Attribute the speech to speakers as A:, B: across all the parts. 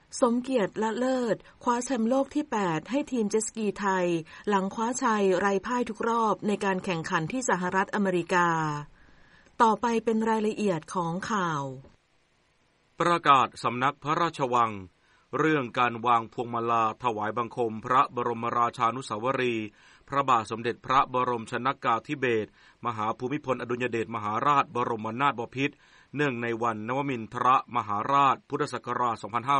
A: สมเกียรติละเลิศคว้าแชมป์โลกที่8ให้ทีมเจ็ตสกีไทยหลังคว้าชัยไร้พ่ายทุกรอบในการแข่งขันที่สหรัฐอเมริกาต่อไปเป็นรายละเอียดของข่าว
B: ประกาศสำนักพระราชวังเรื่องการวางพวงมาลาถวายบังคมพระบรมราชานุสาวรีย์พระบาทสมเด็จพระบรมชนกาธิเบศรมหาภูมิพลอดุลยเดชมหาราชบรมนาถบพิตรเนื่องในวันนวมินทรมหาราชพุทธศักราช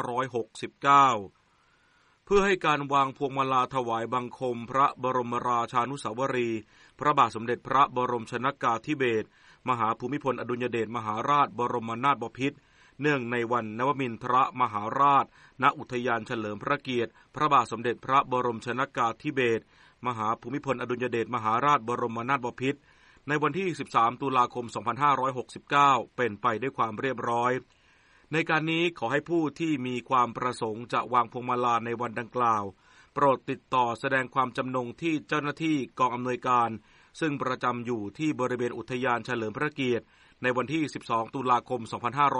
B: 2569 เพื่อให้การวางพวงมาลาถวายบังคมพระบรมราชานุสาวรีย์พระบาทสมเด็จพระบรมชนกาธิเบศรมหาภูมิพลอดุลยเดชมหาราชบรมนาถบพิตรเนื่องในวันนวมินทรมหาราชณอุทยานเฉลิมพระเกียรติพระบาทสมเด็จพระบรมชนกาธิเบศรมหาภูมิพลอดุลยเดชมหาราชบรมนาถบพิตรในวันที่13ตุลาคม2569เป็นไปด้วยความเรียบร้อยในการนี้ขอให้ผู้ที่มีความประสงค์จะวางพวงมาลาในวันดังกล่าวโปรดติดต่อแสดงความจำนงที่เจ้าหน้าที่กองอำนวยการซึ่งประจำอยู่ที่บริเวณอุทยานเฉลิมพระเกียรติในวันที่12ตุลาคม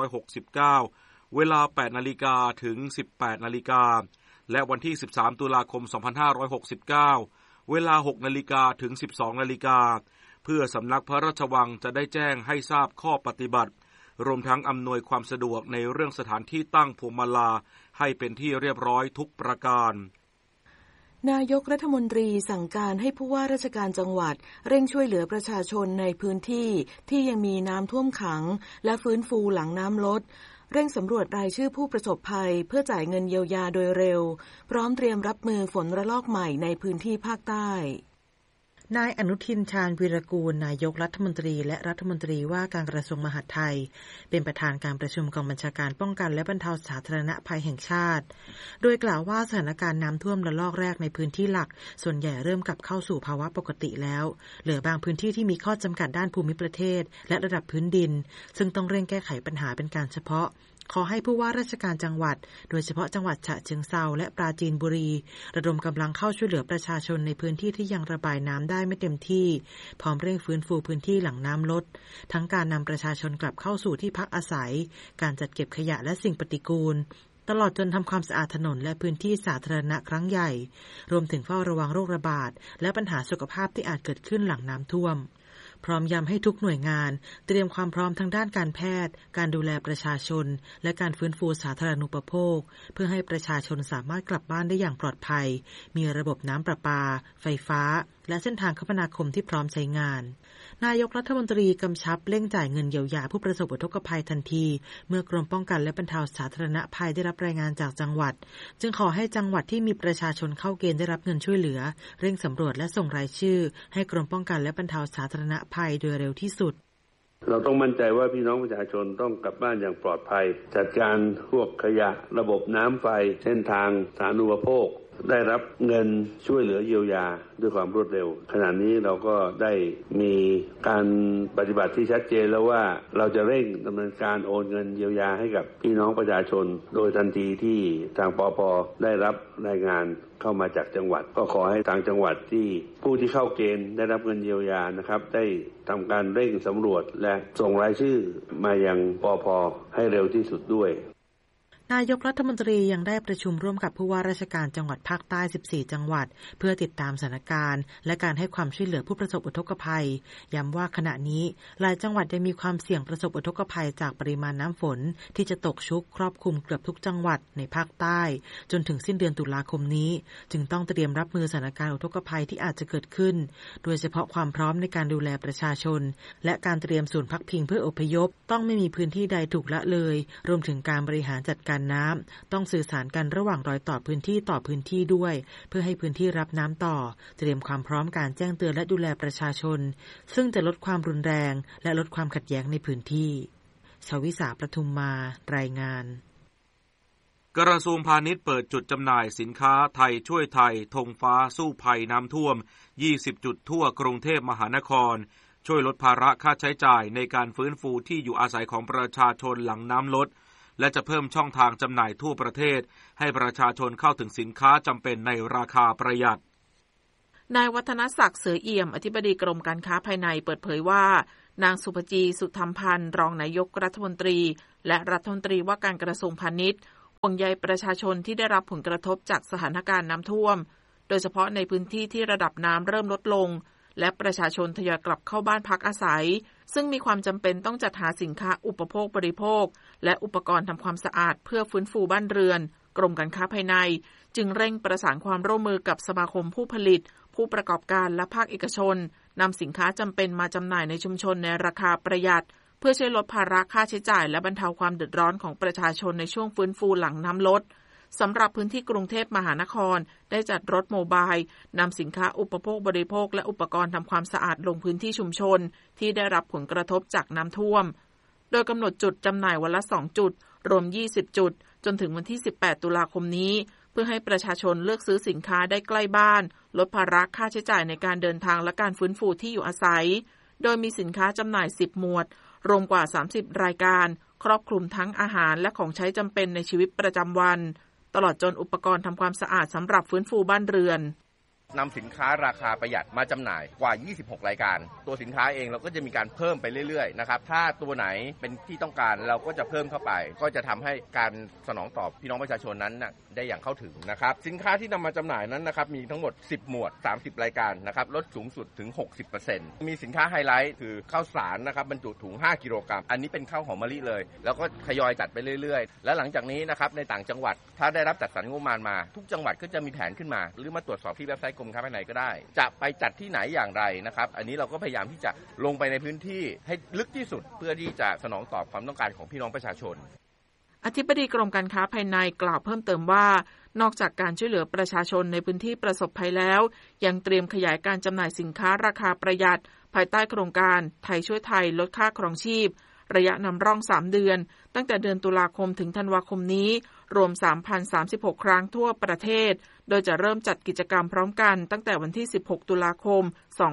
B: 2569เวลา 8:00 นถึง 18:00 นและวันที่13ตุลาคม2569เวลา 6:00 นถึง 12:00 นเพื่อสำนักพระราชวังจะได้แจ้งให้ทราบข้อปฏิบัติรวมทั้งอำนวยความสะดวกในเรื่องสถานที่ตั้งพวงมาลาให้เป็นที่เรียบร้อยทุกประการ
A: นายกรัฐมนตรีสั่งการให้ผู้ว่าราชการจังหวัดเร่งช่วยเหลือประชาชนในพื้นที่ที่ยังมีน้ำท่วมขังและฟื้นฟูหลังน้ำลดเร่งสำรวจรายชื่อผู้ประสบภัยเพื่อจ่ายเงินเยียวยาโดยเร็วพร้อมเตรียมรับมือฝนระลอกใหม่ในพื้นที่ภาคใต้
C: นายอนุทินชาญวีรกูลนายกรัฐมนตรีและรัฐมนตรีว่าการกระทรวงมหาดไทยเป็นประธานการประชุมกองบัญชาการป้องกันและบรรเทาสาธารณภัยแห่งชาติโดยกล่าวว่าสถานการณ์น้ำท่วมระลอกแรกในพื้นที่หลักส่วนใหญ่เริ่มกลับเข้าสู่ภาวะปกติแล้วเหลือบางพื้นที่ที่มีข้อจำกัดด้านภูมิประเทศและระดับพื้นดินซึ่งต้องเร่งแก้ไขปัญหาเป็นการเฉพาะขอให้ผู้ว่าราชการจังหวัดโดยเฉพาะจังหวัดฉะเชิงเทราและปราจีนบุรีระดมกำลังเข้าช่วยเหลือประชาชนในพื้นที่ที่ยังระบายน้ำได้ไม่เต็มที่พร้อมเร่งฟื้นฟูพื้นที่หลังน้ำลดทั้งการนำประชาชนกลับเข้าสู่ที่พักอาศัยการจัดเก็บขยะและสิ่งปฏิกูลตลอดจนทำความสะอาดถนนและพื้นที่สาธารณะครั้งใหญ่รวมถึงเฝ้าระวังโรคระบาดและปัญหาสุขภาพที่อาจเกิดขึ้นหลังน้ำท่วมพร้อมย้ำให้ทุกหน่วยงานเตรียมความพร้อมทางด้านการแพทย์การดูแลประชาชนและการฟื้นฟูสาธารณูปโภคเพื่อให้ประชาชนสามารถกลับบ้านได้อย่างปลอดภัยมีระบบน้ำประปาไฟฟ้าและเส้นทางคมนาคมที่พร้อมใช้งานนายกรัฐมนตรีกำชับเร่งจ่ายเงินเยียวยาผู้ประสบอุทกภัยทันทีเมื่อกรมป้องกันและบรรเทาสาธารณภัยได้รับรายงานจากจังหวัดจึงขอให้จังหวัดที่มีประชาชนเข้าเกณฑ์ได้รับเงินช่วยเหลือเร่งสำรวจและส่งรายชื่อให้กรมป้องกันและบรรเทาสาธารณภัยโดยเร็วที่สุด
D: เราต้องมั่นใจว่าพี่น้องประชาชนต้องกลับบ้านอย่างปลอดภัยจัดการพวกขยะระบบน้ำไฟเส้นทางสาธารณูปโภคได้รับเงินช่วยเหลือเยียวยาด้วยความรวดเร็วขณะนี้เราก็ได้มีการปฏิบัติที่ชัดเจนแล้วว่าเราจะเร่งดำเนินการโอนเงินเยียวยาให้กับพี่น้องประชาชนโดยทันทีที่ทางปป.ได้รับรายงานเข้ามาจากจังหวัดก็ขอให้ทางจังหวัดที่ผู้ที่เข้าเกณฑ์ได้รับเงินเยียวยานะครับได้ทำการเร่งสำรวจและส่งรายชื่อมายังปป.ให้เร็วที่สุดด้วย
C: นายกรัฐมนตรียังได้ประชุมร่วมกับผู้ว่าราชการจังหวัดภาคใต้14จังหวัดเพื่อติดตามสถานการณ์และการให้ความช่วยเหลือผู้ประสบอุทกภัยย้ำว่าขณะนี้หลายจังหวัดยังมีความเสี่ยงประสบอุทกภัยจากปริมาณน้ำฝนที่จะตกชุกครอบคลุมเกือบทุกจังหวัดในภาคใต้จนถึงสิ้นเดือนตุลาคมนี้จึงต้องเตรียมรับมือสถานการณ์อุทกภัยที่อาจจะเกิดขึ้นโดยเฉพาะความพร้อมในการดูแลประชาชนและการเตรียมศูนย์พักพิงเพื่ออพยพต้องไม่มีพื้นที่ใดถูกละเลยรวมถึงการบริหารจัดการน้ำต้องสื่อสารกันระหว่างรอยต่อพื้นที่ต่อพื้นที่ด้วยเพื่อให้พื้นที่รับน้ำต่อเตรียมความพร้อมการแจ้งเตือนและดูแลประชาชนซึ่งจะลดความรุนแรงและลดความขัดแย้งในพื้นที่ชวิสาประทุมมารายงาน
B: กระทรวงพาณิชย์เปิดจุดจำหน่ายสินค้าไทยช่วยไทยธงฟ้าสู้ภัยน้ำท่วม20จุดทั่วกรุงเทพมหานครช่วยลดภาระค่าใช้จ่ายในการฟื้นฟูที่อยู่อาศัยของประชาชนหลังน้ำลดและจะเพิ่มช่องทางจำหน่ายทั่วประเทศให้ประชาชนเข้าถึงสินค้าจำเป็นในราคาประหยัด
E: นายวัฒนศักดิ์เสือเอี่ยมอธิบดีกรมการค้าภายในเปิดเผยว่านางสุภจีสุธรรมพันธ์รองนายกรัฐมนตรีและรัฐมนตรีว่าการกระทรวงพาณิชย์ห่วงใยประชาชนที่ได้รับผลกระทบจากสถานการณ์น้ำท่วมโดยเฉพาะในพื้นที่ที่ระดับน้ำเริ่มลดลงและประชาชนทยอยกลับเข้าบ้านพักอาศัยซึ่งมีความจำเป็นต้องจัดหาสินค้าอุปโภคบริโภคและอุปกรณ์ทำความสะอาดเพื่อฟื้นฟูบ้านเรือนกรมการค้าภายในจึงเร่งประสานความร่วมมือกับสมาคมผู้ผลิตผู้ประกอบการและภาคเอกชนนำสินค้าจำเป็นมาจำหน่ายในชุมชนในราคาประหยัดเพื่อช่วยลดภาระค่าใช้จ่ายและบรรเทาความเดือดร้อนของประชาชนในช่วงฟื้นฟูหลังน้ำลดสำหรับพื้นที่กรุงเทพมหานครได้จัดรถโมบายนำสินค้าอุปโภคบริโภคและอุปกรณ์ทำความสะอาดลงพื้นที่ชุมชนที่ได้รับผลกระทบจากน้ำท่วมโดยกำหนดจุดจำหน่ายวันละ2จุดรวม20จุดจนถึงวันที่18ตุลาคมนี้เพื่อให้ประชาชนเลือกซื้อสินค้าได้ใกล้บ้านลดภาระค่าใช้จ่ายในการเดินทางและการฟื้นฟูที่อยู่อาศัยโดยมีสินค้าจำหน่าย10หมวดรวมกว่า30รายการครอบคลุมทั้งอาหารและของใช้จำเป็นในชีวิตประจำวันตลอดจนอุปกรณ์ทำความสะอาดสำหรับฟื้นฟูบ้านเรือน
F: นำสินค้าราคาประหยัดมาจำหน่ายกว่า26รายการตัวสินค้าเองเราก็จะมีการเพิ่มไปเรื่อยๆนะครับถ้าตัวไหนเป็นที่ต้องการเราก็จะเพิ่มเข้าไปก็จะทำให้การสนองตอบพี่น้องประชาชนนั้นได้อย่างเข้าถึงนะครับสินค้าที่นำมาจำหน่ายนั้นนะครับมีทั้งหมด10หมวด30รายการนะครับลดสูงสุดถึง 60% มีสินค้าไฮไลท์คือข้าวสารนะครับบรรจุถุง5กิโลกรัมอันนี้เป็นข้าวหอมมะลิเลยแล้วก็ทยอยจัดไปเรื่อยๆและหลังจากนี้นะครับในต่างจังหวัดถ้าได้รับจัดสรรงบประมาณมาทุกจังหวัดก็จะมีแผนขึ้นมาหรือมาตรวจสอบที่เว็บไซต์กรมค้าภายในก็ได้จะไปจัดที่ไหนอย่างไรนะครับอันนี้เราก็พยายามที่จะลงไปในพื้นที่ให้ลึกที่สุดเพื่อที่จะสนองตอบความต้องการของพี่น้องประชาชน
E: อธิบดีกรมการค้าภายในกล่าวเพิ่มเติมว่านอกจากการช่วยเหลือประชาชนในพื้นที่ประสบภัยแล้วยังเตรียมขยายการจำหน่ายสินค้าราคาประหยัดภายใต้โครงการไทยช่วยไทยลดค่าครองชีพระยะนำร่อง3เดือนตั้งแต่เดือนตุลาคมถึงธันวาคมนี้รวม 3,036 ครั้งทั่วประเทศโดยจะเริ่มจัดกิจกรรมพร้อมกันตั้งแต่วันที่16ตุลาคม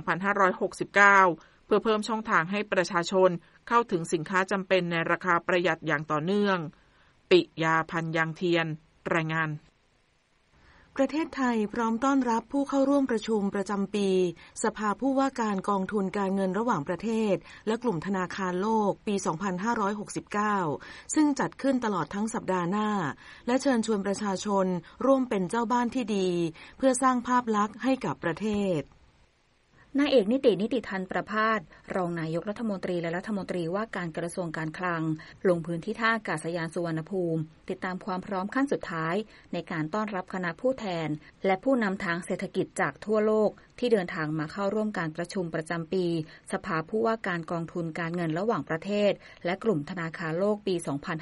E: 2569เพื่อเพิ่มช่องทางให้ประชาชนเข้าถึงสินค้าจำเป็นในราคาประหยัดอย่างต่อเนื่องปิยาพันธ์ยางเทียนรายงาน
A: ประเทศไทยพร้อมต้อนรับผู้เข้าร่วมประชุมประจำปีสภาผู้ว่าการกองทุนการเงินระหว่างประเทศและกลุ่มธนาคารโลกปี 2569 ซึ่งจัดขึ้นตลอดทั้งสัปดาห์หน้าและเชิญชวนประชาชนร่วมเป็นเจ้าบ้านที่ดีเพื่อสร้างภาพลักษณ์ให้กับประเทศ
G: นายเอกนิติธันประภาสรองนายกรัฐมนตรีและรัฐมนตรีว่าการกระทรวงการคลังลงพื้นที่ท่าอากาศยานสุวรรณภูมิติดตามความพร้อมขั้นสุดท้ายในการต้อนรับคณะผู้แทนและผู้นำทางเศรษฐกิจจากทั่วโลกที่เดินทางมาเข้าร่วมการประชุมประจำปีสภาผู้ว่าการกองทุนการเงินระหว่างประเทศและกลุ่มธนาคารโลกปี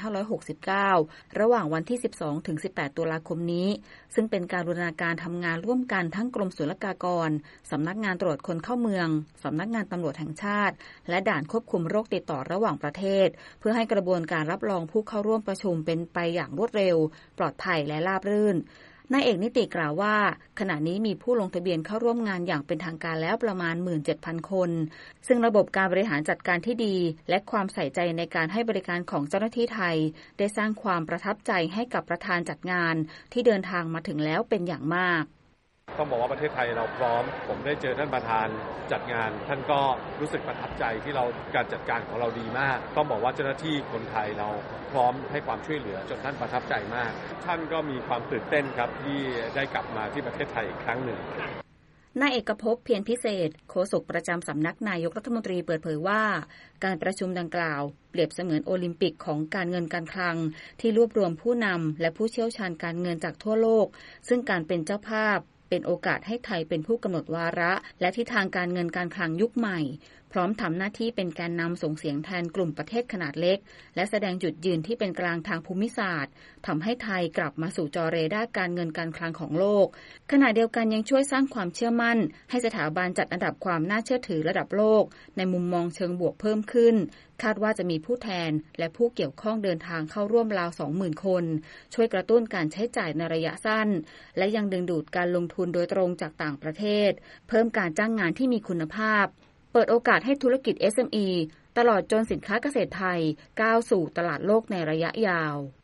G: 2569 ระหว่างวันที่ 12-18 ตุลาคมนี้ซึ่งเป็นการบูรณาการทำงานร่วมกันทั้งกรมศุลกากรสำนักงานตรวจคนเข้าเมืองสำนักงานตำรวจแห่งชาติและด่านควบคุมโรคติดต่อระหว่างประเทศเพื่อให้กระบวนการรับรองผู้เข้าร่วมประชุมเป็นไปอย่างรวดเร็วปลอดภัยและราบรื่นนายเอกนิติกล่าวว่าขณะนี้มีผู้ลงทะเบียนเข้าร่วมงานอย่างเป็นทางการแล้วประมาณ 17,000 คนซึ่งระบบการบริหารจัดการที่ดีและความใส่ใจในการให้บริการของเจ้าหน้าที่ไทยได้สร้างความประทับใจให้กับประธานจัดงานที่เดินทางมาถึงแล้วเป็นอย่างมาก
H: ต้องบอกว่าประเทศไทยเราพร้อมผมได้เจอท่านประธานจัดงานท่านก็รู้สึกประทับใจที่เราการจัดการของเราดีมากต้องบอกว่าเจ้าหน้าที่คนไทยเราพร้อมให้ความช่วยเหลือจนท่านประทับใจมากท่านก็มีความตื่นเต้นครับที่ได้กลับมาที่ประเทศไทยอีกครั้งหนึ่ง
G: นายเอกภพ เพียรพิเศษโฆษกประจำสำนักนายกรัฐมนตรีเปิดเผยว่าการประชุมดังกล่าวเปรียบเสมือนโอลิมปิกของการเงินการคลังที่รวบรวมผู้นำและผู้เชี่ยวชาญการเงินจากทั่วโลกซึ่งการเป็นเจ้าภาพเป็นโอกาสให้ไทยเป็นผู้กำหนดวาระและทิศทางการเงินการคลังยุคใหม่พร้อมทำหน้าที่เป็นแกนนำส่งเสียงแทนกลุ่มประเทศขนาดเล็กและแสดงจุดยืนที่เป็นกลางทางภูมิศาสตร์ทำให้ไทยกลับมาสู่จอเรดาร์การเงินการคลังของโลกขณะเดียวกันยังช่วยสร้างความเชื่อมั่นให้สถาบันจัดอันดับความน่าเชื่อถือระดับโลกในมุมมองเชิงบวกเพิ่มขึ้นคาดว่าจะมีผู้แทนและผู้เกี่ยวข้องเดินทางเข้าร่วมราว 20,000 คนช่วยกระตุ้นการใช้จ่ายในระยะสั้นและยังดึงดูดการลงทุนโดยตรงจากต่างประเทศเพิ่มการจ้างงานที่มีคุณภาพเปิดโอกาสให้ธุรกิจ SME ตลอดจนสินค้าเกษตรไทยก้าวสู่ตลาดโลกในระยะยาว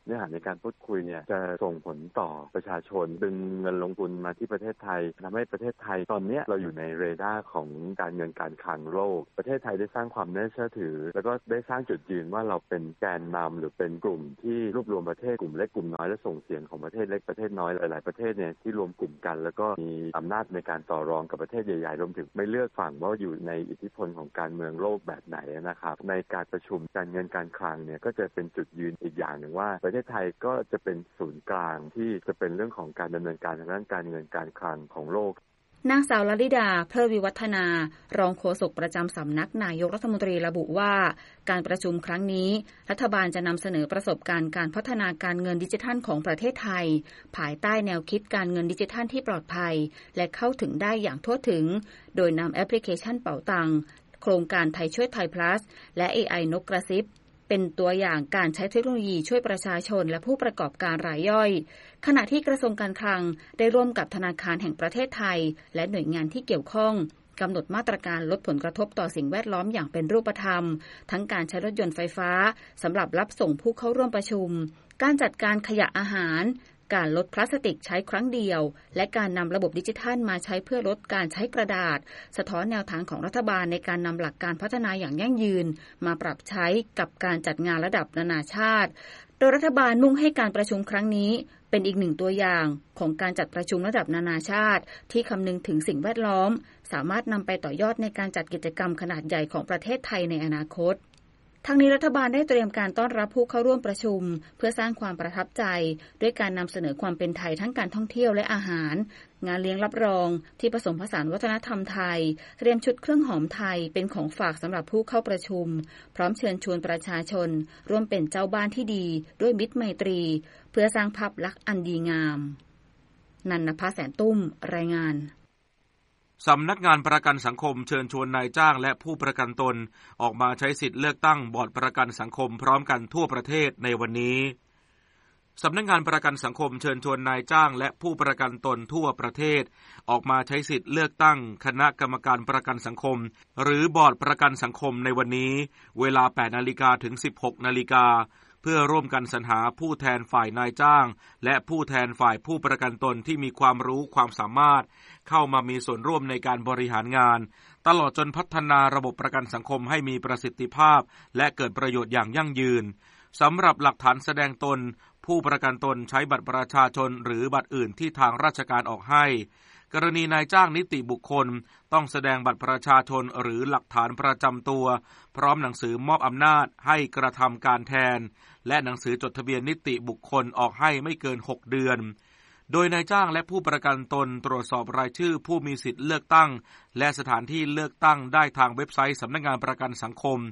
I: เนื้อหาในการพูดคุยเนี่ยจะส่งผลต่อประชาชนดึงเงินลงทุนมาที่ประเทศไทยทำให้ประเทศไทยตอนนี้เราอยู่ในเรดาร์ของการเงินการคลังโลกประเทศไทยได้สร้างความน่าเชื่อถือแล้วก็ได้สร้างจุดยืนว่าเราเป็นแกนนำหรือเป็นกลุ่มที่รวบรวมประเทศกลุ่มเล็กกลุ่มน้อยและส่งเสียงของประเทศเล็กประเทศน้อยหลายๆประเทศเนี่ยที่รวมกลุ่มกันแล้วก็มีอำนาจในการต่อรองกับประเทศใหญ่ๆรวมถึงไม่เลือกฝั่งว่าอยู่ในอิทธิพลของการเมืองโลกแบบไหนนะครับในการประชุมการเงินการคลังเนี่ยก็จะเป็นจุดยืนอีกอย่างหนึ่งว่าประเทศไทยก็จะเป็นศูนย์กลางที่จะเป็นเรื่องของการดำเนินการทางด้านการเงินการคลังของโลก
G: นางสาวลลิดาเพลิดวิวัฒนารองโฆษกประจำสำนักนายกรัฐมนตรีระบุว่าการประชุมครั้งนี้รัฐบาลจะนำเสนอประสบการณ์การพัฒนาการเงินดิจิทัลของประเทศไทยภายใต้แนวคิดการเงินดิจิทัลที่ปลอดภัยและเข้าถึงได้อย่างทั่วถึงโดยนำแอปพลิเคชันเป๋าตังค์โครงการไทยช่วยไทย plus และ AI นกกระซิบเป็นตัวอย่างการใช้เทคโนโลยีช่วยประชาชนและผู้ประกอบการรายย่อยขณะที่กระทรวงการคลังได้ร่วมกับธนาคารแห่งประเทศไทยและหน่วยงานที่เกี่ยวข้องกำหนดมาตรการลดผลกระทบต่อสิ่งแวดล้อมอย่างเป็นรูปธรรมทั้งการใช้รถยนต์ไฟฟ้าสำหรับรับส่งผู้เข้าร่วมประชุมการจัดการขยะอาหารการลดพลาสติกใช้ครั้งเดียวและการนำระบบดิจิทัลมาใช้เพื่อลดการใช้กระดาษสะท้อนแนวทางของรัฐบาลในการนำหลักการพัฒนาอย่างยั่งยืนมาปรับใช้กับการจัดงานระดับนานาชาติโดยรัฐบาลมุ่งให้การประชุมครั้งนี้เป็นอีกหนึ่งตัวอย่างของการจัดประชุมระดับนานาชาติที่คำนึงถึงสิ่งแวดล้อมสามารถนำไปต่อยอดในการจัดกิจกรรมขนาดใหญ่ของประเทศไทยในอนาคตทั้งนี้รัฐบาลได้เตรียมการต้อนรับผู้เข้าร่วมประชุมเพื่อสร้างความประทับใจด้วยการนำเสนอความเป็นไทยทั้งการท่องเที่ยวและอาหารงานเลี้ยงรับรองที่ผสมผสานวัฒนธรรมไทยเตรียมชุดเครื่องหอมไทยเป็นของฝากสำหรับผู้เข้าประชุมพร้อมเชิญชวนประชาชนร่วมเป็นเจ้าบ้านที่ดีด้วยมิตรไมตรีเพื่อสร้างภาพลักษณ์อันดีงามนันนภาแสนตุ้มรายงาน
B: สำนักงานประกันสังคมเชิญชวนนายจ้างและผู้ประกันตนออกมาใช้สิทธิ์เลือกตั้งบอร์ดประกันสังคมพร้อมกันทั่วประเทศในวันนี้สำนักงานประกันสังคมเชิญชวนนายจ้างและผู้ประกันตนทั่วประเทศออกมาใช้สิทธิ์เลือกตั้งคณะกรรมการประกันสังคมหรือบอร์ดประกันสังคมในวันนี้เวลา 8:00 นถึง 16:00 นเพื่อร่วมกันสรรหาผู้แทนฝ่ายนายจ้างและผู้แทนฝ่ายผู้ประกันตนที่มีความรู้ความสามารถเข้ามามีส่วนร่วมในการบริหารงานตลอดจนพัฒนาระบบประกันสังคมให้มีประสิทธิภาพและเกิดประโยชน์อย่างยั่งยืนสำหรับหลักฐานแสดงตนผู้ประกันตนใช้บัตรประชาชนหรือบัตรอื่นที่ทางราชการออกให้กรณีนายจ้างนิติบุคคลต้องแสดงบัตรประชาชนหรือหลักฐานประจำตัวพร้อมหนังสือมอบอำนาจให้กระทำการแทนและหนังสือจดทะเบียนนิติบุคคลออกให้ไม่เกิน6 เดือนโดยนายจ้างและผู้ประกันตนตรวจสอบรายชื่อผู้มีสิทธิ์เลือกตั้งและสถานที่เลือกตั้งได้ทางเว็บไซต์สำนักงานประกันสังคม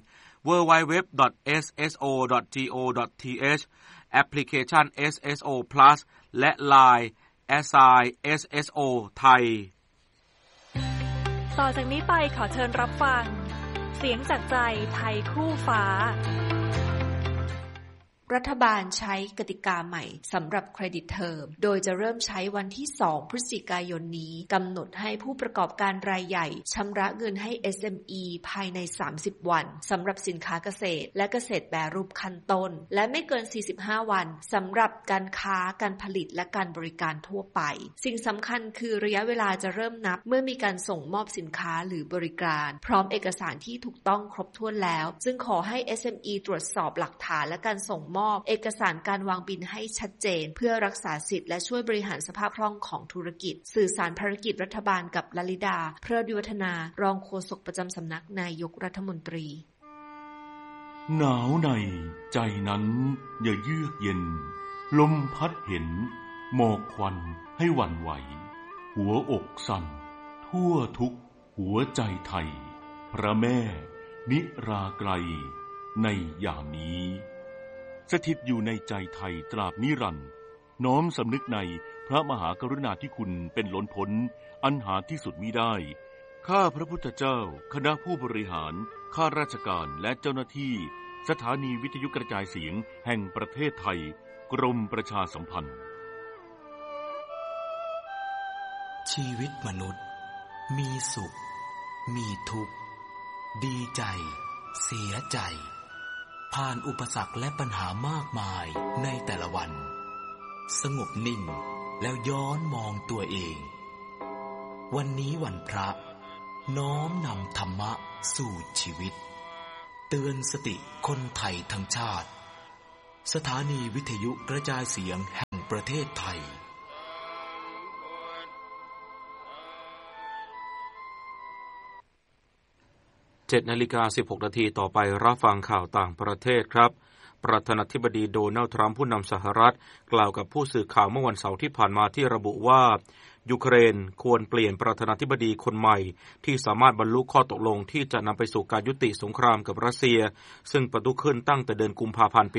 B: www.sso.go.th แอปพลิเคชัน SSO Plus และ LINE @SSO ไทย
J: ต่อจากนี้ไปขอเชิญรับฟังเสียงจากใจไทยคู่ฟ้า
K: รัฐบาลใช้กติกาใหม่สำหรับเครดิตเทอมโดยจะเริ่มใช้วันที่2 พฤศจิกายนนี้กำหนดให้ผู้ประกอบการรายใหญ่ชำระเงินให้ SME ภายใน30 วันสำหรับสินค้าเกษตรและเกษตรแปรรูปขั้นต้นและไม่เกิน45 วันสำหรับการค้าการผลิตและการบริการทั่วไปสิ่งสำคัญคือระยะเวลาจะเริ่มนับเมื่อมีการส่งมอบสินค้าหรือบริการพร้อมเอกสารที่ถูกต้องครบถ้วนแล้วจึงขอให้ SME ตรวจสอบหลักฐานและการส่งมอบเอกสารการวางบินให้ชัดเจนเพื่อรักษาสิทธิ์และช่วยบริหารสภาพคล่องของธุรกิจสื่อสารภารกิจรัฐบาลกับลลิดาเพลิดวิวัฒนารองโฆษกประจำสำนักนายกรัฐมนตรี
L: หนาวในใจนั้นอย่าเยือกเย็นลมพัดเห็นหมอกควันให้หวั่นไหวหัวอกสั่นทั่วทุกหัวใจไทยพระแม่นิราไกลในยามนี้สถิตอยู่ในใจไทยตราบนิรันดร์น้อมสำนึกในพระมหากรุณาธิคุณเป็นล้นพ้นอันหาที่สุดมิได้ข้าพระพุทธเจ้าคณะผู้บริหารข้าราชการและเจ้าหน้าที่สถานีวิทยุกระจายเสียงแห่งประเทศไทยกรมประชาสัมพันธ์
M: ชีวิตมนุษย์มีสุขมีทุกข์ดีใจเสียใจผ่านอุปสรรคและปัญหามากมายในแต่ละวันสงบนิ่งแล้วย้อนมองตัวเองวันนี้วันพระน้อมนำธรรมะสู่ชีวิตเตือนสติคนไทยทั้งชาติสถานีวิทยุกระจายเสียงแห่งประเทศไทย
B: 7:16 น.ต่อไปรับฟังข่าวต่างประเทศครับประธานาธิบดีโดนัลด์ทรัมป์ผู้นำสหรัฐกล่าวกับผู้สื่อข่าวเมื่อวันเสาร์ที่ผ่านมาที่ระบุว่ายูเครนควรเปลี่ยนประธานาธิบดีคนใหม่ที่สามารถบรรลุข้อตกลงที่จะนำไปสู่การยุติสงครามกับรัสเซียซึ่งประทุขึ้นตั้งแต่เดือนกุมภาพันธ์ปี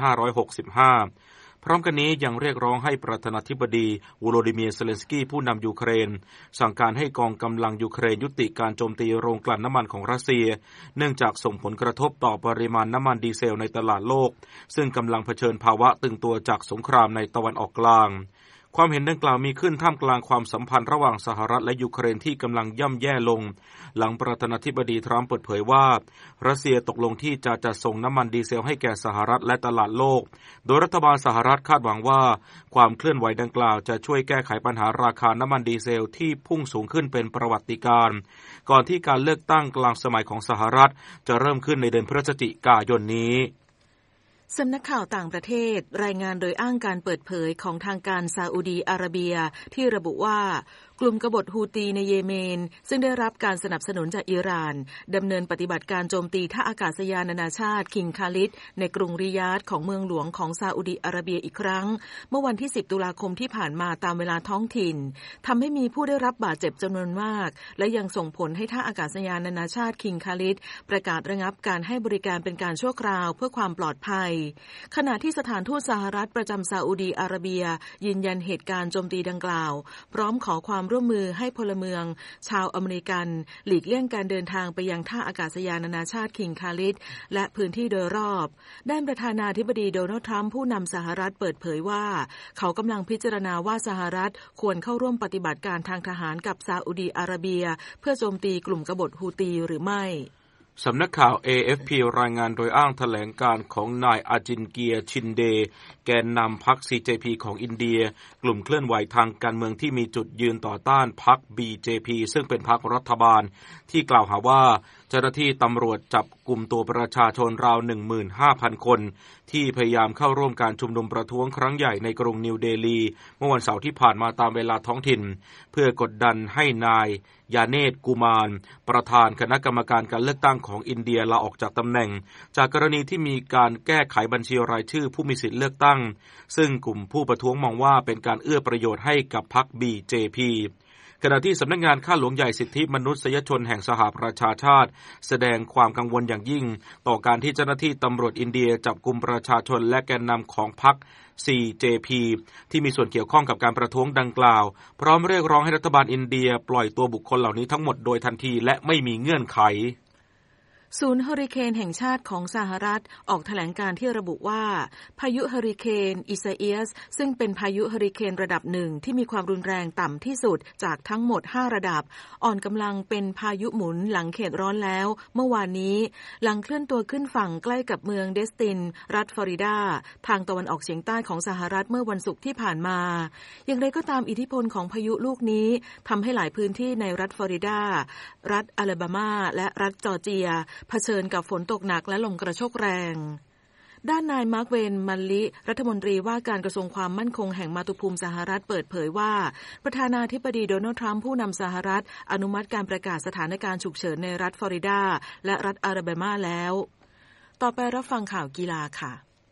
B: 2565 พร้อมกันนี้ยังเรียกร้องให้ประธานาธิบดีโวโลดิเมียร์ เซเลนสกี้ผู้นำยูเครนสั่งการให้กองกำลังยูเครนยุติการโจมตีโรงกลั่นน้ำมันของรัสเซียเนื่องจากส่งผลกระทบต่อปริมาณน้ำมันดีเซลในตลาดโลกซึ่งกำลังเผชิญภาวะตึงตัวจากสงครามในตะวันออกกลางความเห็นดังกล่าวมีขึ้นท่ามกลางความสัมพันธ์ระหว่างสหรัฐและยูเครนที่กำลังย่ำแย่ลงหลังประธานาธิบดีทรัมป์เปิดเผยว่ารัสเซียตกลงที่จะจัดส่งน้ำมันดีเซลให้แก่สหรัฐและตลาดโลกโดยรัฐบาลสหรัฐคาดหวังว่าความเคลื่อนไหวดังกล่าวจะช่วยแก้ไขปัญหาราคาน้ำมันดีเซลที่พุ่งสูงขึ้นเป็นประวัติการณ์ก่อนที่การเลือกตั้งกลางสมัยของสหรัฐจะเริ่มขึ้นในเดือนพฤศจิกายนนี้
A: สำนักข่าวต่างประเทศรายงานโดยอ้างการเปิดเผยของทางการซาอุดีอาระเบียที่ระบุว่ากลุ่มกบฏฮูตีในเยเมนซึ่งได้รับการสนับสนุนจากอิหร่านดำเนินปฏิบัติการโจมตีท่าอากาศยานนานาชาติคิงคาลิดในกรุงริยาดของเมืองหลวงของซาอุดีอาระเบียอีกครั้งเมื่อวันที่10ตุลาคมที่ผ่านมาตามเวลาท้องถิ่นทำให้มีผู้ได้รับบาดเจ็บจำนวนมากและยังส่งผลให้ท่าอากาศยานนานาชาติคิงคาลิดประกาศระงับการให้บริการเป็นการชั่วคราวเพื่อความปลอดภัยขณะที่สถานทูตสหรัฐประจำซาอุดีอาระเบียยืนยันเหตุการณ์โจมตีดังกล่าวพร้อมขอความร่วมมือให้พลเมืองชาวอเมริกันหลีกเลี่ยงการเดินทางไปยังท่าอากาศยานนานาชาติคิงคาลิดและพื้นที่โดยรอบด้านประธานาธิบดีโดนัลด์ทรัมป์ผู้นำสหรัฐเปิดเผยว่าเขากำลังพิจารณาว่าสหรัฐควรเข้าร่วมปฏิบัติการทางทหารกับซาอุดีอาระเบียเพื่อโจมตีกลุ่มกบฏฮูตีหรือไม่
B: สำนักข่าว AFP รายงานโดยอ้างแถลงการของนายอาจินเกียชินเดแกนนำพรรค CJP ของอินเดียกลุ่มเคลื่อนไหวทางการเมืองที่มีจุดยืนต่อต้านพรรค BJP ซึ่งเป็นพรรครัฐบาลที่กล่าวหาว่าเจ้าหน้าที่ตำรวจจับกลุ่มตัวประชาชนราว 15,000 คนที่พยายามเข้าร่วมการชุมนุมประท้วงครั้งใหญ่ในกรุงนิวเดลีเมื่อวันเสาร์ที่ผ่านมาตามเวลาท้องถิ่นเพื่อกดดันให้นายยาเนตกูมานประธานคณะกรรมการการเลือกตั้งของอินเดียลาออกจากตำแหน่งจากกรณีที่มีการแก้ไขบัญชีรายชื่อผู้มีสิทธิเลือกตั้งซึ่งกลุ่มผู้ประท้วงมองว่าเป็นการเอื้อประโยชน์ให้กับพรรค BJP ขณะที่สำนักงานข้าหลวงใหญ่สิทธิมนุษยชนแห่งสหประชาชาติแสดงความกังวลอย่างยิ่งต่อการที่เจ้าหน้าที่ตำรวจอินเดียจับกุมประชาชนและแกนนำของพรรค CJP ที่มีส่วนเกี่ยวข้องกับการประท้วงดังกล่าวพร้อมเรียกร้องให้รัฐบาลอินเดียปล่อยตัวบุคคลเหล่านี้ทั้งหมดโดยทันทีและไม่มีเงื่อนไข
A: ศูนย์เฮอริเคนแห่งชาติของสหรัฐออกแถลงการที่ระบุว่าพายุเฮอริเคนอิซาเอียสซึ่งเป็นพายุเฮอริเคนระดับหนึ่งที่มีความรุนแรงต่ำที่สุดจากทั้งหมด5ระดับอ่อนกำลังเป็นพายุหมุนหลังเขตร้อนแล้วเมื่อวานนี้หลังเคลื่อนตัวขึ้นฝั่งใกล้กับเมืองเดสตินรัฐฟลอริดาทางตะวันออกเฉียงใต้ของสหรัฐเมื่อวันศุกร์ที่ผ่านมาอย่างไรก็ตามอิทธิพลของพายุลูกนี้ทำให้หลายพื้นที่ในรัฐฟลอริดารัฐอลาบามาและรัฐจอร์เจียเผชิญกับฝนตกหนักและลมกระโชกแรงด้านนายมาร์คเวนมันลิรัฐมนตรีว่าการกระทรวงความมั่นคงแห่งมาตุภูมิสหรัฐเปิดเผยว่าประธานาธิบดีโดนัลด์ทรัมป์ผู้นำสหรัฐอนุมัติการประกาศสถานการณ์ฉุกเฉินในรัฐฟลอริดาและรัฐอลาบามาแล้วต่อไปรับฟังข่าวกีฬาค่ะ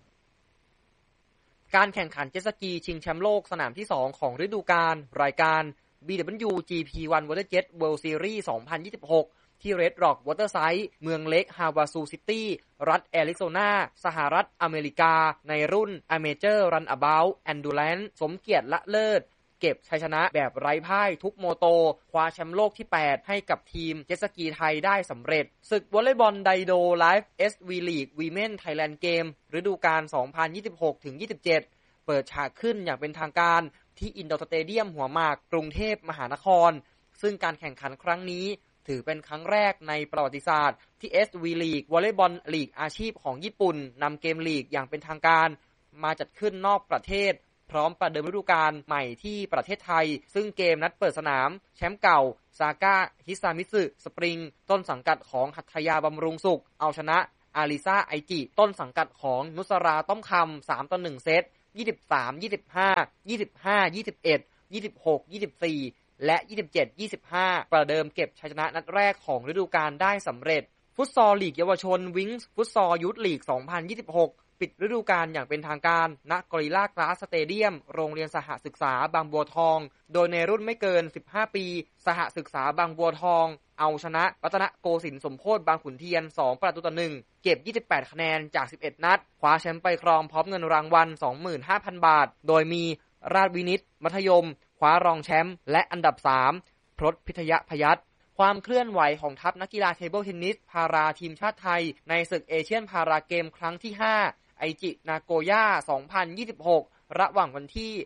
N: การแข่งขันเจ็ตสกีชิงแชมป์โลกสนามที่2ของฤดูกาลรายการ BWGP1 WaterJet World Series 2026ที่ Red Rock Waterside เมืองเลคฮาวาซูซิตี้รัฐแอริโซนาสหรัฐอเมริกาในรุ่น Amateur Runabout Endurance สมเกียรติละเลิศเก็บชัยชนะแบบไร้พ่ายทุกโมโตคว้าแชมป์โลกที่8ให้กับทีมเจ็ตสกีไทยได้สำเร็จศึกวอลเลย์บอลไดโดไลฟ์ SV League Women Thailand Game ฤดูกาล 2026-27 เปิดฉากขึ้นอย่างเป็นทางการที่อินดอร์สเตเดียมหัวหมากกรุงเทพมหานครซึ่งการแข่งขันครั้งนี้ถือเป็นครั้งแรกในประวัติศาสตร์ที่ SV League วอลเลย์บอลลีกอาชีพของญี่ปุ่นนำเกมลีกอย่างเป็นทางการมาจัดขึ้นนอกประเทศพร้อมประเดิมฤดูกาลใหม่ที่ประเทศไทยซึ่งเกมนัดเปิดสนามแชมป์เก่าซาก้าฮิซามิสึสปริงต้นสังกัดของหัตถยาบำรุงสุขเอาชนะอาริซาไอจิต้นสังกัดของนุสราต้อมคำ3-1 เซต23-25 25-21 26-24 และ 27-25 ประเดิมเก็บชัยชนะนัดแรกของฤดูกาลได้สำเร็จฟุตซอลลีกเยาวชนวิงส์ฟุตซอลยูทลีก 2026 ปิดฤดูกาลอย่างเป็นทางการณกอริลลากลาสสเตเดียมโรงเรียนสหศึกษาบางบัวทองโดยในรุ่นไม่เกิน15ปีสหศึกษาบางบัวทองเอาชนะรัตนโกสินทร์สมโพธิบางขุนเทียน2-1เก็บ28คะแนนจาก11นัดคว้าแชมป์ไปครองพร้อมเงินรางวัล 25,000 บาทโดยมีราชวินิตมัธยมคว้ารองแชมป์และอันดับ3พรตพิทยพยัคฆ์ความเคลื่อนไหวของทัพนักกีฬาเทเบิลเทนนิสพาราทีมชาติไทยในศึกเอเชียนพาราเกมครั้งที่5ไอจินาโกย่า 2026 ระหว่างวันที่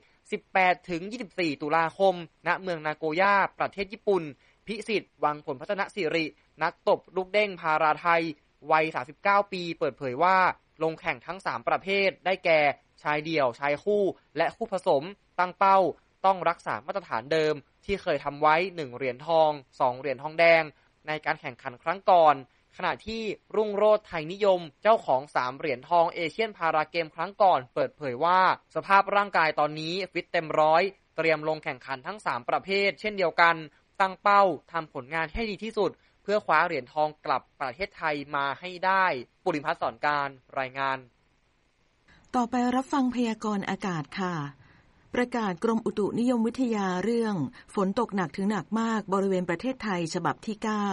N: 18-24 ตุลาคมณเมืองนาโกย่าประเทศญี่ปุ่นพิสิทธิ์วังผลพัฒนสิรินักตบลูกเด้งพาราไทยวัย39ปีเปิดเผยว่าลงแข่งทั้ง3ประเภทได้แก่ชายเดี่ยวชายคู่และคู่ผสมตั้งเป้าต้องรักษามาตรฐานเดิมที่เคยทำไว้1เหรียญทอง2เหรียญทองแดงในการแข่งขันครั้งก่อนขณะที่รุ่งโรจน์ไทยนิยมเจ้าของ3เหรียญทองเอเชียนพาราเกมครั้งก่อนเปิดเผยว่าสภาพร่างกายตอนนี้ฟิตเต็มร้อยเตรียมลงแข่งขันทั้ง3ประเภทเช่นเดียวกันตั้งเป้าทำผลงานให้ดีที่สุดเพื่อคว้าเหรียญทองกลับประเทศไทยมาให้ได้ปุริพัฒน์สอนการรายงาน
A: ต่อไปรับฟังพยากรณ์อากาศค่ะประกาศกรมอุตุนิยมวิทยาเรื่องฝนตกหนักถึงหนักมากบริเวณประเทศไทยฉบับที่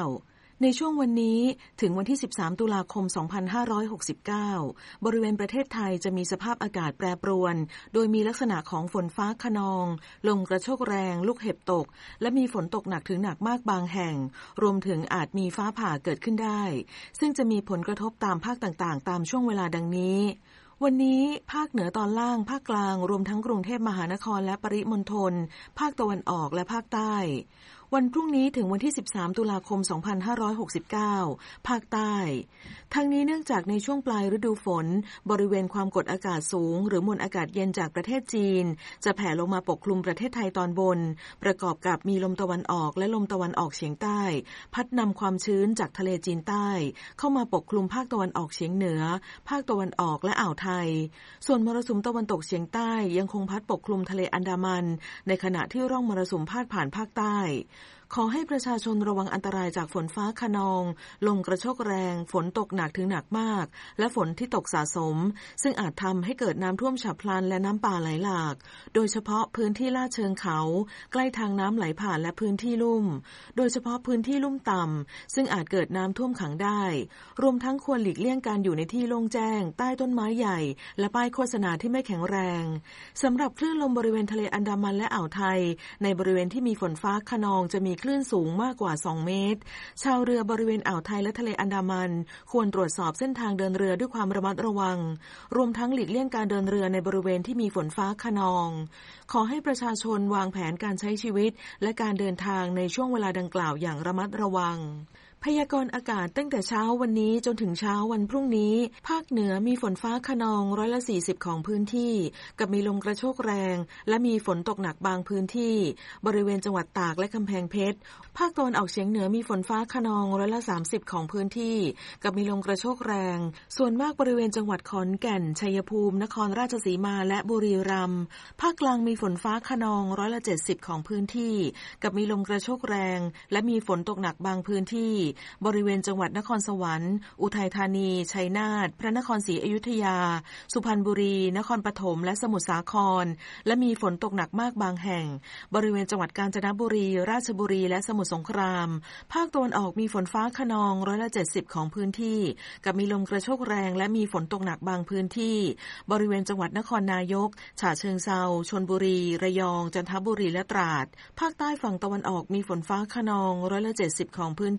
A: 9ในช่วงวันนี้ถึงวันที่13ตุลาคม2569บริเวณประเทศไทยจะมีสภาพอากาศแปรปรวนโดยมีลักษณะของฝนฟ้าคะนองลมกระโชกแรงลูกเห็บตกและมีฝนตกหนักถึงหนักมากบางแห่งรวมถึงอาจมีฟ้าผ่าเกิดขึ้นได้ซึ่งจะมีผลกระทบตามภาคต่างๆตามช่วงเวลาดังนี้วันนี้ภาคเหนือตอนล่างภาคกลางรวมทั้งกรุงเทพมหานครและปริมณฑลภาคตะวันออกและภาคใต้วันพรุ่งนี้ถึงวันที่13ตุลาคม2569ภาคใต้ทั้งนี้เนื่องจากในช่วงปลายฤดูฝนบริเวณความกดอากาศสูงหรือมวลอากาศเย็นจากประเทศจีนจะแผ่ลงมาปกคลุมประเทศไทยตอนบนประกอบกับมีลมตะวันออกและลมตะวันออกเฉียงใต้พัดนำความชื้นจากทะเลจีนใต้เข้ามาปกคลุมภาคตะวันออกเฉียงเหนือภาคตะวันออกและอ่าวไทยส่วนมรสุมตะวันตกเฉียงใต้ยังคงพัดปกคลุมทะเลอันดามันในขณะที่ร่องมรสุมพาดผ่านภาคใต้ขอให้ประชาชนระวังอันตรายจากฝนฟ้าคะนองลมกระโชกแรงฝนตกหนักถึงหนักมากและฝนที่ตกสะสมซึ่งอาจทำให้เกิดน้ำท่วมฉับพลันและน้ำป่าไหลหลากโดยเฉพาะพื้นที่ลาดเชิงเขาใกล้ทางน้ำไหลผ่านและพื้นที่ลุ่มโดยเฉพาะพื้นที่ลุ่มต่ำซึ่งอาจเกิดน้ำท่วมขังได้รวมทั้งควรหลีกเลี่ยงการอยู่ในที่โล่งแจ้งใต้ต้นไม้ใหญ่และป้ายโฆษณาที่ไม่แข็งแรงสำหรับคลื่นลมบริเวณทะเลอันดามันและอ่าวไทยในบริเวณที่มีฝนฟ้าคะนองจะมีคลื่นสูงมากกว่า2เมตรชาวเรือบริเวณอ่าวไทยและทะเลอันดามันควรตรวจสอบเส้นทางเดินเรือด้วยความระมัดระวังรวมทั้งหลีกเลี่ยงการเดินเรือในบริเวณที่มีฝนฟ้าคะนองขอให้ประชาชนวางแผนการใช้ชีวิตและการเดินทางในช่วงเวลาดังกล่าวอย่างระมัดระวังพยากรณ์อากาศตั้งแต่เช้าวันนี้จนถึงเช้าวันพรุ่งนี้ภาคเหนือมีฝนฟ้าคะนอง40%ของพื้นที่กับมีลมกระโชกแรงและมีฝนตกหนักบางพื้นที่บริเวณจังหวัดตากและกำแพงเพชรภาคตะวันออกเฉียงเหนือมีฝนฟ้าคะนอง30%ของพื้นที่กับมีลมกระโชกแรงส่วนมากบริเวณจังหวัดขอนแก่นชัยภูมินครราชสีมาและบุรีรัมย์ภาคกลางมีฝนฟ้าคะนอง70%ของพื้นที่กับมีลมกระโชกแรงและมีฝนตกหนักบางพื้นที่บริเวณจังหวัดนครสวรรค์อุทัยธานีชัยนาทพระนครศรีอยุธยาสุพรรณบุรีนครปฐมและสมุทรสาครและมีฝนตกหนักมากบางแห่งบริเวณจังหวัดกาญจนบุรีราชบุรีและสมุทรสงครามภาคตะวันออกมีฝนฟ้าคะนอง70%ของพื้นที่กับมีลมกระโชกแรงและมีฝนตกหนักบางพื้นที่บริเวณจังหวัดนครนายกฉะเชิงเทราชลบุรีระยองจันทบุรีและตราดภาคใต้ฝั่งตะวันออกมีฝนฟ้าคะนอง70%ของพื้นที่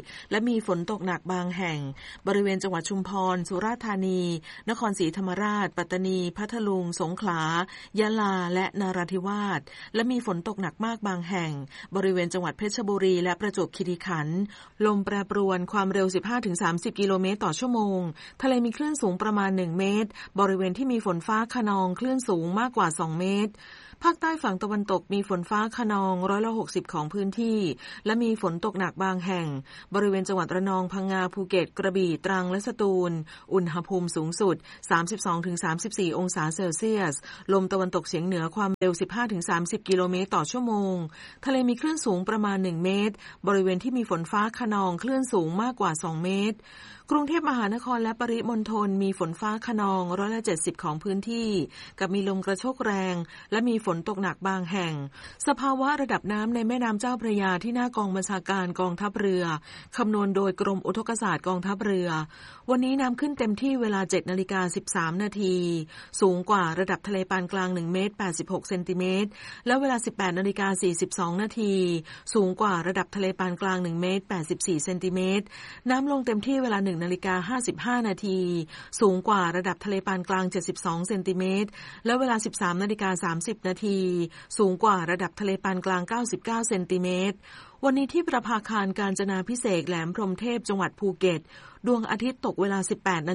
A: และมีฝนตกหนักบางแห่งบริเวณจังหวัดชุมพรสุราษฎร์ธานีนครศรีธรรมราชปัตตานีพัทลุงสงขลายะลาและนราธิวาสและมีฝนตกหนักมากบางแห่งบริเวณจังหวัดเพชรบุรีและประจวบคีรีขันธ์ลมแปรปรวนความเร็ว 15-30 กิโลเมตรต่อชั่วโมงทะเลมีคลื่นสูงประมาณ1เมตรบริเวณที่มีฝนฟ้าคะนองคลื่นสูงมากกว่า2เมตรภาคใต้ฝั่งตะวันตกมีฝนฟ้าคะนอง160%ของพื้นที่และมีฝนตกหนักบางแห่งบริเวณจังหวัดระนองพังงาภูเก็ตกระบี่ตรังและสตูลอุณหภูมิสูงสุด 32-34 องศาเซลเซียสลมตะวันตกเฉียงเหนือความเร็ว 15-30 กิโลเมตรต่อชั่วโมงทะเลมีคลื่นสูงประมาณ1เมตรบริเวณที่มีฝนฟ้าคะนองคลื่นสูงมากกว่า2เมตรกรุงเทพมหานครและปริมณฑลมีฝนฟ้าคะนอง70%ของพื้นที่กับมีลมกระโชกแรงและมีฝนตกหนักบางแห่งสภาวะระดับน้ำในแม่น้ำเจ้าพระยาที่หน้ากองบัญชาการกองทัพเรือคำนวณโดยกรมอุทกศาสตร์กองทัพเรือวันนี้น้ำขึ้นเต็มที่เวลา 7:13 นาทีสูงกว่าระดับทะเลปานกลาง1เมตร86เซนติเมตรและเวลา 18:42 นาทีสูงกว่าระดับทะเลปานกลาง1เมตร84เซนติเมตรน้ำลงเต็มที่เวลา 1:55 นาทีสูงกว่าระดับทะเลปานกลาง72เซนติเมตรและเวลา 13:30 นาทีสูงกว่าระดับทะเลปานกลาง99เซนติเมตรวันนี้ที่ประภาคารกาญจนาภิเษกแหลมพรหมเทพจังหวัดภูเก็ตดวงอาทิตย์ตกเวลา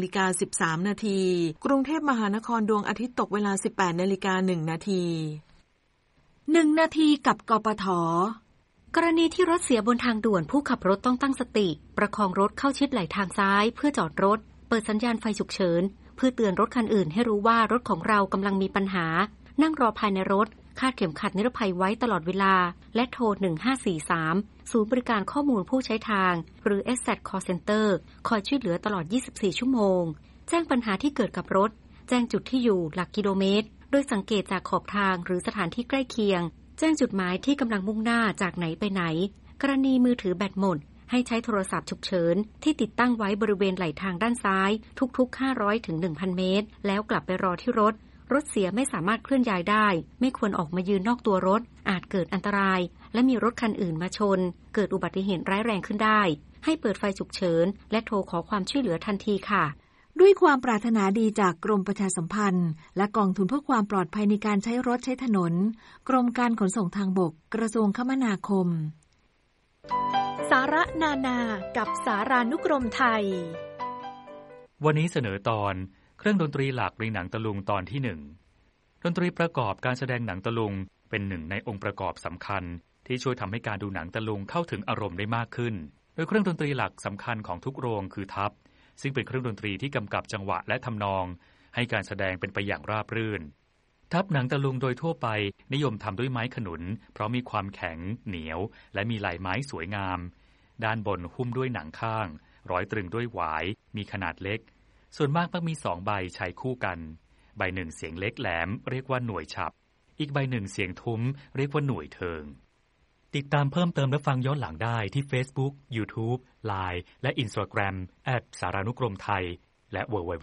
A: 18:13 นาทีกรุงเทพมหานครดวงอาทิตย์ตกเวลา 18:01 นาที
O: 1 นาทีกับกปท.กรณีที่รถเสียบนทางด่วนผู้ขับรถต้องตั้งสติประคองรถเข้าชิดไหลทางซ้ายเพื่อจอดรถเปิดสัญญาณไฟฉุกเฉินเพื่อเตือนรถคันอื่นให้รู้ว่ารถของเรากำลังมีปัญหานั่งรอภายในรถคาดเข็มขัดนิรภัยไว้ตลอดเวลาและโทร1543ศูนย์บริการข้อมูลผู้ใช้ทางหรือ SSAT Call Center คอยช่วยเหลือตลอด24ชั่วโมงแจ้งปัญหาที่เกิดกับรถแจ้งจุดที่อยู่หลักกิโลเมตรโดยสังเกตจากขอบทางหรือสถานที่ใกล้เคียงแจ้งจุดหมายที่กำลังมุ่งหน้าจากไหนไปไหนกรณีมือถือแบตหมดให้ใช้โทรศัพท์ฉุกเฉินที่ติดตั้งไว้บริเวณไหล่ทางด้านซ้ายทุกๆ500ถึง 1,000 เมตรแล้วกลับไปรอที่รถเสียไม่สามารถเคลื่อนย้ายได้ไม่ควรออกมายืนนอกตัวรถอาจเกิดอันตรายและมีรถคันอื่นมาชนเกิดอุบัติเหตุร้ายแรงขึ้นได้ให้เปิดไฟฉุกเฉินและโทรขอความช่วยเหลือทันทีค่ะ
P: ด้วยความปรารถนาดีจากกรมประชาสัมพันธ์และกองทุนเพื่อความปลอดภัยในการใช้รถใช้ถนนกรมการขนส่งทางบกกระทรวงคมนาคม
J: สาระนานากับสารานุกรมไทย
Q: วันนี้เสนอตอนเครื่องดนตรีหลักในหนังตะลุงตอนที่1ดนตรีประกอบการแสดงหนังตะลุงเป็นหนึ่งในองค์ประกอบสำคัญที่ช่วยทำให้การดูหนังตะลุงเข้าถึงอารมณ์ได้มากขึ้นโดยเครื่องดนตรีหลักสำคัญของทุกโรงคือทัพซึ่งเป็นเครื่องดนตรีที่กำกับจังหวะและทำนองให้การแสดงเป็นไปอย่างราบรื่นทัพหนังตะลุงโดยทั่วไปนิยมทำด้วยไม้ขนุนเพราะมีความแข็งเหนียวและมีลายไม้สวยงามด้านบนหุ้มด้วยหนังข้างร้อยตรึงด้วยหวายมีขนาดเล็กส่วนมากมักมี2ใบใช้คู่กันใบหนึ่งเสียงเล็กแหลมเรียกว่าหน่วยฉับอีกใบหนึ่งเสียงทุ้มเรียกว่าหน่วยเทิงติดตามเพิ่มเติมและฟังย้อนหลังได้ที่ Facebook, YouTube, Line และ Instagram @สารานุกรมไทยและ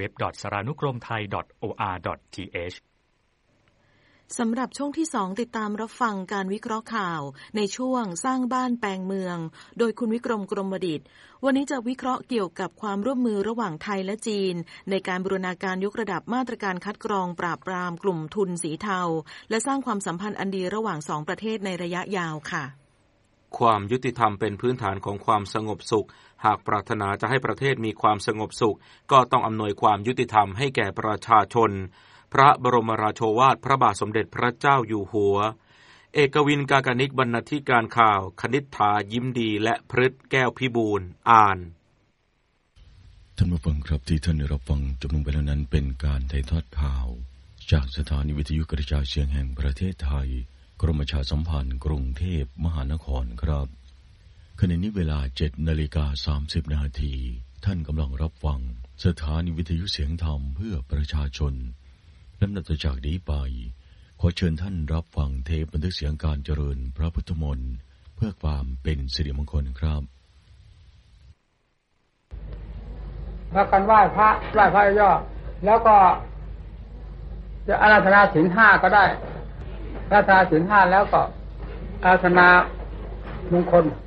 Q: www.saranukromthai.or.th
A: สำหรับช่วงที่2ติดตามรับฟังการวิเคราะห์ข่าวในช่วงสร้างบ้านแปลงเมืองโดยคุณวิกรมกรมดิษฐ์วันนี้จะวิเคราะห์เกี่ยวกับความร่วมมือระหว่างไทยและจีนในการบูรณาการยกระดับมาตรการคัดกรองปราบปรามกลุ่มทุนสีเทาและสร้างความสัมพันธ์อันดีระหว่าง2ประเทศในระยะยาวค่ะ
B: ความยุติธรรมเป็นพื้นฐานของความสงบสุขหากปรารถนาจะให้ประเทศมีความสงบสุขก็ต้องอำนวยความยุติธรรมให้แก่ประชาชนพระบรมราโชวาทพระบาทสมเด็จพระเจ้าอยู่หัวเอกวินกากนิกบรรณาธิการข่าวคณิษฐายิ้มดีและพฤทธิ์แก้วพิบูลอ่าน
R: ท่านผู้ฟังครับที่ท่านได้รับฟังจบลงไปแล้วนั้นเป็นการถ่ายทอดข่าวจากสถานีวิทยุกระจายเสียงแห่งประเทศไทยกรมประชาสัมพันธ์กรุงเทพมหานครครับขณะนี้เวลา 7:30 นาทีท่านกำลังรับฟังสถานีวิทยุเสียงธรรมเพื่อประชาชนลำดับต่อจากนี้ไปขอเชิญท่านรับฟังเทปบันทึกเสียงการเจริญพระพุทธมนต์เพื่อความเป็นสิริมงคลครับ
S: พากันไหว้พระย่อแล้วก็จะอาราธนาศีล 5ก็ได้อาราธนาศีล 5แล้วก็อาราธนามงคล